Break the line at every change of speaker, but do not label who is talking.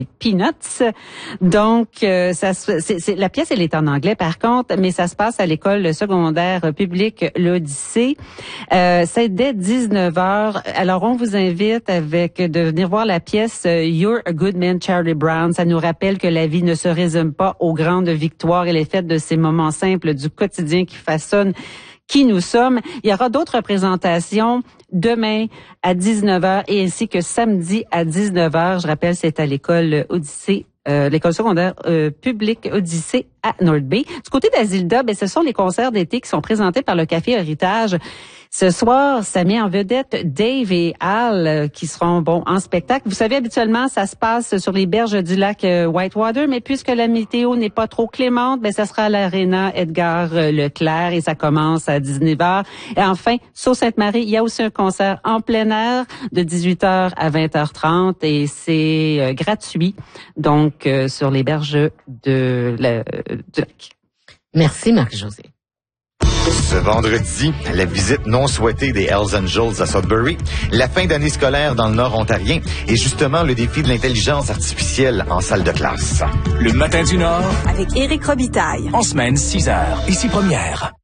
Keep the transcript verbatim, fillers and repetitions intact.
Peanuts. Donc, euh, ça, c'est, c'est, la pièce, elle est en anglais par contre, mais ça se passe à l'école secondaire publique l'Odyssée. Euh, c'est dès dix-neuf heures. Alors, on vous invite avec de venir voir la pièce You're a Good Man, Charlie Brown. Ça nous rappelle que la vie ne se résume pas aux grandes victoires et les fêtes de ces moments simples du quotidien qui façonnent qui nous sommes. Il y aura d'autres représentations demain à dix-neuf heures et ainsi que samedi à dix-neuf heures. Je rappelle, c'est à l'école Odyssée, euh, l'école secondaire euh, publique Odyssée à North Bay. Du côté d'Azilda, ben, ce sont les concerts d'été qui sont présentés par le Café Héritage. Ce soir, ça met en vedette Dave et Al euh, qui seront bon en spectacle. Vous savez, habituellement, ça se passe sur les berges du lac euh, Whitewater, mais puisque la météo n'est pas trop clémente, ben ça sera à l'Arena Edgar euh, Leclerc et ça commence à dix-neuf heures. Et enfin, Sault-Sainte-Marie, il y a aussi un concert en plein air de dix-huit heures à vingt heures trente et c'est euh, gratuit, donc euh, sur les berges de la, du lac.
Merci Marc-Josée.
Ce vendredi, la visite non souhaitée des Hells Angels à Sudbury, la fin d'année scolaire dans le Nord ontarien et justement le défi de l'intelligence artificielle en salle de classe.
Le matin du Nord
avec Éric Robitaille.
En semaine, six heures, ici première.